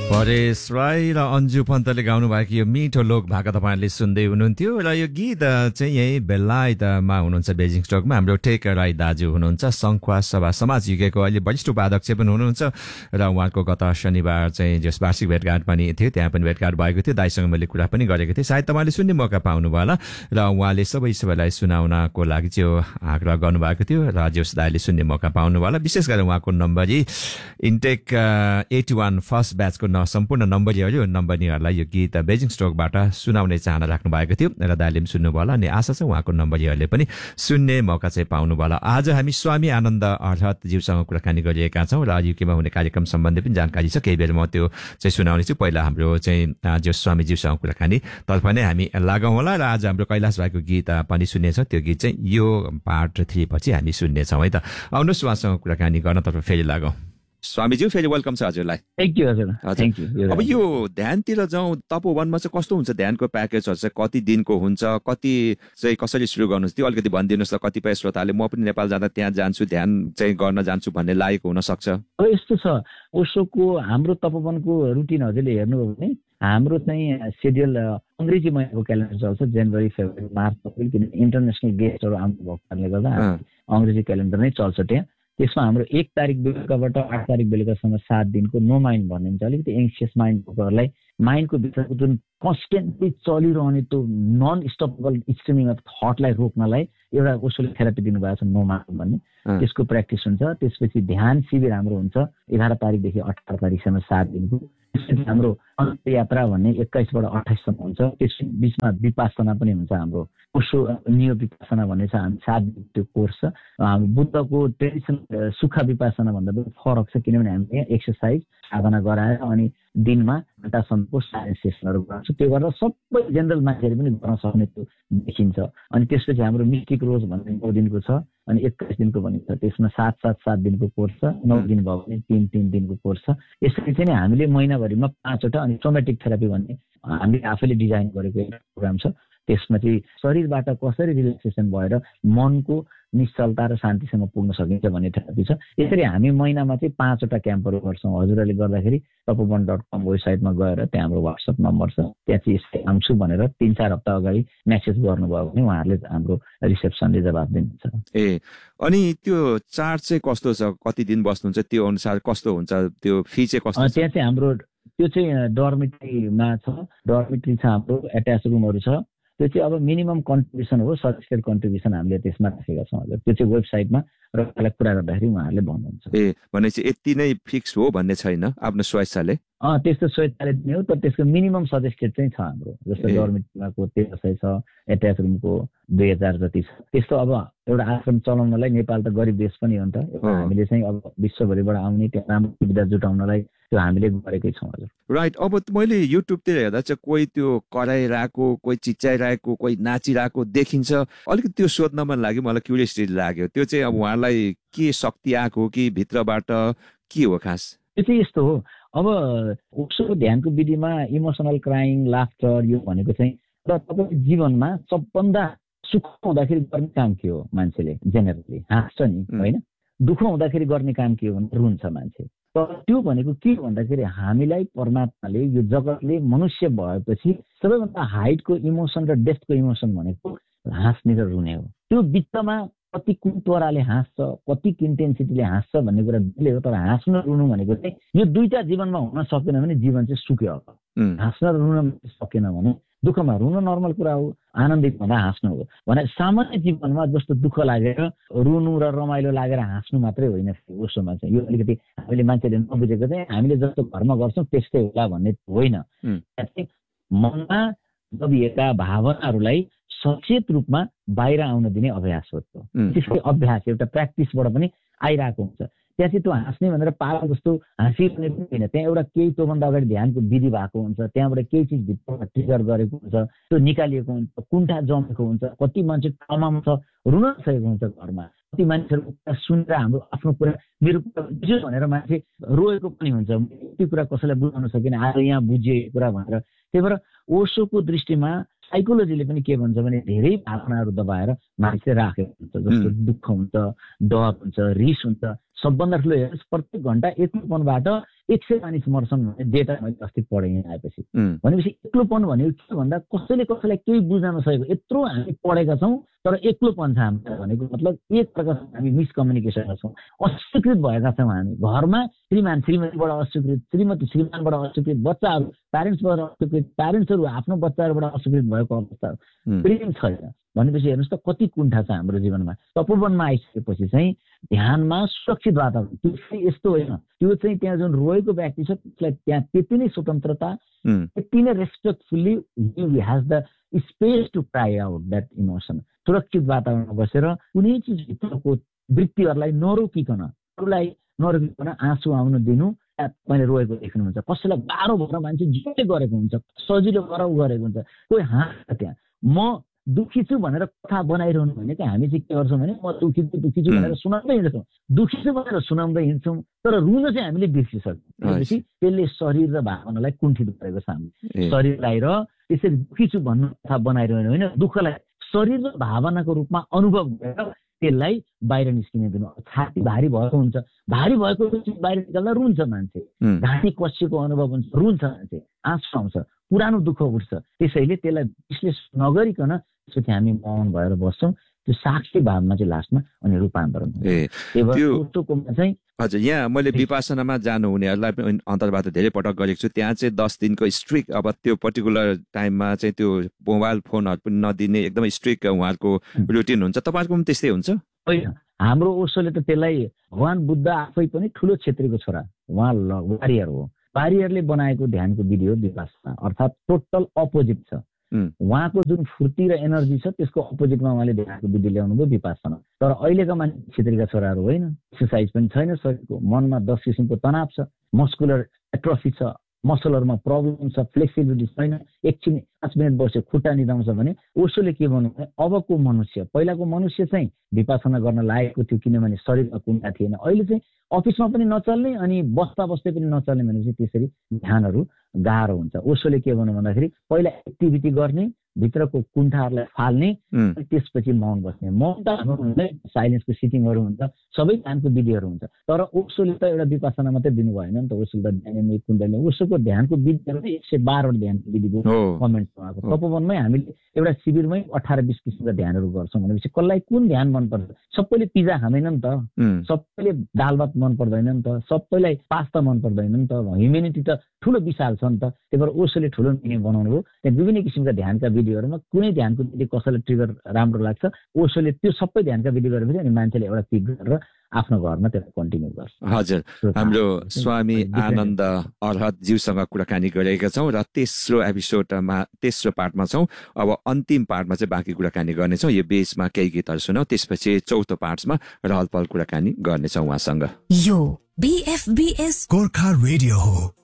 परेश राई र अन्जु पन्तले गाउनु भएको यो मिठो लोक भाका तपाईँहरूले सुन्दै हुनुहुन्थ्यो र यो गीत चाहिँ यही बेलायतमा हुनुहुन्छ बेजिङ स्टकमा हाम्रो टेक राई दाजु हुनुहुन्छ सङ्खुवा सभा समाज युगको अहिले वरिष्ठ उपाध्यक्ष पनि हुनुहुन्छ र उहाँको गत शनिबार चाहिँ जस वार्षिक भेटघाट पनि थियो त्यहाँ पनि भेटघाट भएको थियो दाइसँग मैले कुरा पनि गरेको थिएँ सायद तपाईँले सुन्ने मौका पाउनुभयो होला र उहाँले सबैलाई सुनाउनको लागि चाहिँ आग्रह गर्नुभएको थियो र जोस दाइले सुन्ने मौका पाउनुभयो होला विशेष गरेर उहाँको नम्बरी इन्टेक 81 फर्स्ट ब्याचको सम्पूर्ण नम्बरीहरूलाई यो गीत बेजिङ स्टोकबाट सुनाउने चाहना राख्नु भएको थियो र दाइले पनि सुन्नुभयो होला अनि आशा छ उहाँको नम्बरीहरूले पनि सुन्ने मौका चाहिँ पाउनुभयो होला आज हामी स्वामी आनन्द अर्हत ज्यूसँग कुराकानी गरिरहेका छौँ र युकेमा हुने कार्यक्रम सम्बन्धी पनि जानकारी छ केही बेर म त्यो चाहिँ सुनाउने छु पहिला हाम्रो चाहिँ जो स्वामीज्यूसँग कुराकानी तर्फ नै हामी लागौँ होला र आज हाम्रो कैलाश भाइको गीत पनि सुन्नेछौँ त्यो गीत चाहिँ यो पार्ट 3 पछि हामी सुन्नेछौँ है त आउनुहोस् उहाँसँग कुराकानी गर्नतर्फ फेरि लागौँ स्वामीज्यू फेरि वेलकम छ हजुरलाई थ्याङ्क यू हजुर थ्याङ्क यू अब यो ध्यानतिर जाउँ तपोवनमा चाहिँ कस्तो हुन्छ ध्यानको प्याकेजहरू चाहिँ कति दिनको हुन्छ कति चाहिँ कसरी सुरु गर्नुहुन्छ त्यो अलिकति भनिदिनुहोस् त कतिपय श्रोताले म पनि नेपाल जाँदा त्यहाँ जान्छु ध्यान चाहिँ गर्न जान्छु भन्ने लागेको हुनसक्छ अब यस्तो छ ओशोको हाम्रो तपोवनको रुटिन हजुरले हेर्नुभयो भने हाम्रो चाहिँ सेड्युल अङ्ग्रेजी महिनाको क्यालेन्डर चल्छ जनवरी फेब्रुअरी मार्च अप्रिल किनभने इन्टरनेसनल गेस्टहरू आउनुभएको कारणले गर्दा अङ्ग्रेजी क्यालेन्डर नै चल्छ त्यहाँ त्यसमा हाम्रो 1 तारिक बेलुकाबाट 8 तारिक बेलुकासम्म 7 दिनको नो माइन्ड भन्ने हुन्छ अलिकति एङ्सियस माइन्ड भएकोहरूलाई माइन्डको भित्रको जुन कन्स्टेन्टली चलिरहने त्यो नन स्टपेबल स्ट्रिमिङ अफ थटलाई रोक्नलाई एउटा उसले थेरापी दिनुभएको छ नो माइन्ड भन्ने त्यसको प्र्याक्टिस हुन्छ त्यसपछि ध्यान शिविर हाम्रो हुन्छ 11 तारिकदेखि 18 तारिकसम्म 7 दिनको त्यसपछि हाम्रो अन्तयात्रा भन्ने 21 बाट 28 सम्म हुन्छ त्यसपछि बिचमा विपासना पनि हुन्छ हाम्रो ओशो नियो विपासना भन्ने छ हामी 7 दिन त्यो कोर्स छ बुद्धको ट्रेडिसनल सुख विपासना भन्दा पनि फरक छ किनभने हामीले एक्सर्साइज साधना गराएर अनि दिनमा घण्टासम्मको साइन्स सेसनहरू गर्छौँ त्यो गरेर सबै जेनरल मान्छेले पनि गर्न सक्ने त्यो देखिन्छ अनि त्यसपछि हाम्रो मिस्टिक रोज भन्ने 9 दिनको छ अनि 21 दिनको भनिन्छ त्यसमा 7 दिनको कोर्स छ 9 दिन भयो भने 3 दिनको कोर्स छ यसरी चाहिँ हामीले महिनाभरिमा 5 वटा अनि सोमेटिक थेरापी भन्ने हामीले आफैले डिजाइन गरेको एउटा प्रोग्राम छ त्यसमा चाहिँ शरीरबाट कसरी रिल्याक्सेसन भएर मनको निश्चलता र शान्तिसँग पुग्न सकिन्छ भन्ने थेरापी छ यसरी हामी महिनामा चाहिँ 5 वटा क्याम्पहरू गर्छौँ हजुरहरूले गर्दाखेरि tapovan.com वेबसाइटमा गएर त्यहाँ हाम्रो व्हाट्सएप नम्बर छ त्यहाँ चाहिँ यस्तै आउँछु भनेर 3-4 हप्ता अगाडि मेसेज गर्नुभयो भने उहाँहरूले हाम्रो रिसेप्सनले जवाफ दिनुहुन्छ ए अनि त्यो चार्ज चाहिँ कस्तो छ कति दिन बस्नुहुन्छ त्यो अनुसार कस्तो हुन्छ त्यो फी चाहिँ कस्तो छ त्यहाँ चाहिँ हाम्रो त्यो चाहिँ डर्मिटरीमा छ डर्मिटरी छ हाम्रो एट्याच रुमहरू छ त्यो चाहिँ अब मिनिमम कन्ट्रिब्युसन हो सजेस्टेड कन्ट्रिब्युसन हामीले त्यसमा राखेका छौँ हजुर त्यो चाहिँ वेबसाइटमा र त्यसलाई कुरा गर्दाखेरि उहाँहरूले भन्नुहुन्छ ए भनेपछि यति नै फिक्स हो भन्ने छैन आफ्नो स्वेच्छाले त्यस्तो स्वेच्छाले दिने हो तर त्यसको मिनिमम सजेस्टेड चाहिँ छ हाम्रो जस्तो डर्मिटरीमाको 1300 छ एट्याच रुमको 2000 जति छ त्यस्तो अब एउटा आश्रम चलाउनलाई नेपाल त गरिब देश पनि हो नि त हामीले चाहिँ अब विश्वभरिबाट आउने त्यहाँ राम्रो सुविधा जुटाउनलाई त्यो हामीले गरेकै छौँ हजुर राइट अब मैले युट्युबतिर हेर्दा चाहिँ कोही त्यो कराइरहेको कोही चिच्चाइरहेको कोही नाचिरहेको देखिन्छ अलिकति त्यो सोध्न मन लाग्यो मलाई क्युरियोसिटी लाग्यो त्यो चाहिँ अब उहाँलाई के शक्ति आएको कि भित्रबाट के हो खास त्यो चाहिँ यस्तो हो अब ओशो ध्यानको विधिमा इमोसनल क्राइङ लाफ्टर यो भनेको चाहिँ र तपाईँको जीवनमा सबभन्दा सुख हुँदाखेरि गर्ने काम के हो मान्छेले जेनरली हाँस्छ नि होइन दुःख हुँदाखेरि गर्ने काम के हो भने रुन्छ मान्छे तर त्यो भनेको के हो भन्दाखेरि हामीलाई परमात्माले यो जगतले मनुष्य भएपछि सबैभन्दा हाइटको इमोसन र डेप्थको इमोसन भनेको हाँस्ने र रुने हो त्यो बिचमा कति कुन त्वराले हाँस्छ कति इन्टेन्सिटीले हाँस्छ भन्ने कुरा बेलै हो तर हाँस्न रुनु भनेको चाहिँ यो दुईटा जीवनमा हुन सकेन भने जीवन चाहिँ सुक्यो हो हाँस्न र रुन सकेन भने दुःखमा रुन नर्मल कुरा हो आनन्दित भन्दा हाँस्नु हो भने सामान्य जीवनमा जस्तो दुःख लागेर रुनु र रमाइलो लागेर हाँस्नु मात्रै होइन उसोमा चाहिँ यो अलिकति हामीले मान्छेले नबुझेको चाहिँ हामीले जस्तो घरमा गर्छौँ त्यस्तै होला भन्ने होइन चाहिँ मनमा दबिएका भावनाहरूलाई सचेत रूपमा बाहिर आउन दिने अभ्यास हो त्यसको अभ्यास एउटा प्र्याक्टिसबाट पनि आइरहेको हुन्छ त्यहाँ चाहिँ त्यो हाँस्ने भनेर पागल जस्तो हाँसिरहने पनि होइन त्यहाँ एउटा केही त्योभन्दा अगाडि ध्यानको विधि भएको हुन्छ त्यहाँबाट केही चिज भित्रमा ट्रिगर गरेको हुन्छ त्यो निकालिएको हुन्छ कुण्ठा जमेको हुन्छ कति मान्छे ट्रमामा छ रुन सकेको हुन्छ घरमा कति मान्छेहरूको कुरा सुनेर हाम्रो आफ्नो कुरा मेरो कुरा बुझ्यो भनेर मान्छे रोएको पनि हुन्छ त्यो कुरा कसैलाई बुझाउन सकेन आज यहाँ बुझियो कुरा भनेर त्यही भएर ओशोको दृष्टिमा साइकोलोजीले पनि के भन्छ भने धेरै भावनाहरू दबाएर मान्छे राखेको हुन्छ जस्तो दुःख हुन्छ डर हुन्छ रिस हुन्छ सबभन्दा ठुलो हेर्नुहोस् प्रत्येक घन्टा एक रूपबाट 100 मानिस मर्छन् भन्ने डेटा मैले अस्ति पढेँ यहाँ आएपछि। भनेपछि एक्लोपन भनेको के भन्दा कसैले कसैलाई केही बुझ्न नसकेको, यत्रो हामी पढेका छौँ तर एक्लोपन छ हाम्रो भनेको मतलब एक प्रकारको हामी मिसकम्युनिकेसनमा छौँ, अस्वीकृत भएका छौँ हामी। घरमा श्रीमान श्रीमतीबाट अस्वीकृत, श्रीमती श्रीमानबाट अस्वीकृत, बच्चाहरू प्यारेन्ट्सबाट अस्वीकृत, प्यारेन्ट्सहरू आफ्नो बच्चाहरूबाट अस्वीकृत भएको अवस्था, प्रेम छैन भनेपछि हेर्नुहोस् त कति कुण्ठा छ हाम्रो जीवनमा। तपोवनमा आइसकेपछि चाहिँ ध्यानमा सुरक्षित वातावरण, त्यो चाहिँ यस्तो होइन, त्यो चाहिँ त्यहाँ जुन रोएको व्यक्ति छ त्यसलाई त्यहाँ त्यति नै स्वतन्त्रता, त्यति नै respectfully you has the space to cry out that emotion. सुरक्षित वातावरणमा बसेर कुनै चिजभित्रको वृत्तिहरूलाई नरोकिकन, अरूलाई नरोकिकन आँसु आउन दिनु। मैले रोएको देख्नुहुन्छ, कसैलाई गाह्रो भएर मान्छे जसले गरेको हुन्छ, सजिलो भएर ऊ गरेको हुन्छ, कोही हाँस्छ त्यहाँ। म दुखी छु भनेर कथा बनाइरहनु भने चाहिँ हामी चाहिँ के गर्छौँ भने म दुखी छु भनेर सुनाउँदै हिँड्छौँ, दुखी छु भनेर सुनाउँदै हिँड्छौँ, तर रुन चाहिँ हामीले बिर्सिसक्यौँ। भनेपछि त्यसले शरीर र भावनालाई कुण्ठित गरेको छ हामी शरीरलाई, र त्यसरी दुखी छु भन्नु कथा बनाइरहनु होइन, दुःखलाई शरीर र भावनाको रूपमा अनुभव गरेर त्यसलाई बाहिर निस्किने दिनु। छाती भारी भएको हुन्छ, भारी भएको बाहिर निकाल्दा रुन्छ मान्छे, घाँटी कसिएको अनुभव हुन्छ, रुन्छ मान्छे, आँसु आउँछ, पुरानो दुःख उठ्छ। त्यसैले त्यसलाई विश्लेषण नगरिकन त्यसपछि हामी मौन भएर बस्छौँ। त्यो साक्षी भावमा चाहिँ लास्टमा अनि रूपान्तरण चाहिँ। हजुर, यहाँ मैले विपासनामा जानुहुनेहरूलाई पनि अन्तर्वार्ता धेरै पटक गरेको छु। त्यहाँ चाहिँ 10 दिनको स्ट्रिक्ट, अब त्यो पर्टिकुलर टाइममा चाहिँ त्यो मोबाइल फोनहरू पनि नदिने एकदमै स्ट्रिक्ट उहाँहरूको रुटिन हुन्छ। तपाईँहरूको पनि त्यस्तै हुन्छ? होइन, हाम्रो ओशोले त त्यसलाई, भगवान बुद्ध आफै पनि ठुलो क्षेत्रीको छोरा, उहाँ वारियर हो। वारियरले बनाएको ध्यानको विधि हो विपासना, अर्थात् टोटल अपोजिट छ। उहाँको जुन फुर्ती र एनर्जी छ त्यसको अपोजिटमा उहाँले ध्यानको विधि ल्याउनु भयो विपासना। तर अहिलेका मान्छे क्षेत्रीका छोराहरू होइन, एक्सर्साइज पनि छैन शरीरको, मनमा 10 किसिमको तनाव छ, मस्कुलर एट्रोफी छ, मसलहरूमा प्रब्लम छ, फ्लेक्सिबिलिटी छैन, एकछिन 5 मिनट बस्यो खुट्टा निदाउँछ भने ओशोले के भन्नु भने अबको मनुष्य, पहिलाको मनुष्य चाहिँ विपासना गर्न लागेको थियो किनभने शरीरमा कुण्ठा थिएन, अहिले चाहिँ अफिसमा पनि नचल्ने अनि बस्दा बस्दै पनि नचल्ने भनेपछि त्यसरी ध्यानहरू गाह्रो हुन्छ। ओशोले के भन्नु भन्दाखेरि पहिला एक्टिभिटी गर्ने, भित्रको कुण्ठाहरूलाई फाल्ने, अनि त्यसपछि मौन बस्ने। मौन त हाम्रो साइलेन्सको सिटिङहरू हुन्छ, सबै ध्यानको विधिहरू हुन्छ। तर ओशोले त एउटा विपासना मात्रै दिनु भएन नि त, ओशोले त ध्यान कुण्डली, ओशोको ध्यानको विधिहरू 112 ध्यानको विधिको कमेन्ट आएको। तपोवनमै हामीले एउटा शिविरमै 18-20 किसिमका ध्यानहरू गर्छौँ भनेपछि कसलाई कुन ध्यान मनपर्छ? सबैले पिज्जा खाँदैन नि त, सबैले दाल भात मन पर्दैन नि त, सबैलाई पास्ता मन पर्दैन नि त, ह्युमेनिटी त ठुलो विशाल छ नि त। त्यही भएर ओशोले ठुलो मिनिङ बनाउनु हो। त्यहाँ विभिन्न किसिमका ध्यानका विधिहरूमा कुनै ध्यानको विधि कसैलाई ट्रिगर राम्रो लाग्छ, ओशोले त्यो सबै ध्यानका विधि गरेपछि अनि मान्छेले एउटा पिक गरेर आफ्नो घरमा त्यसलाई कन्टिन्यू गर्छ। हजुर, हाम्रो स्वामी आनन्द अर्हत ज्यूसँग कुराकानी गरेका छौँ र तेस्रो एपिसोडमा, तेस्रो पार्टमा छौँ। अब अन्तिम पार्टमा चाहिँ बाँकी कुराकानी गर्नेछौँ। यो बेचमा केही गीतहरू सुनौ, त्यसपछि चौथो पार्टमा रहल पहल कुराकानी गर्नेछौँ उहाँसँग। यो BFBS गोर्खा रेडियो हो।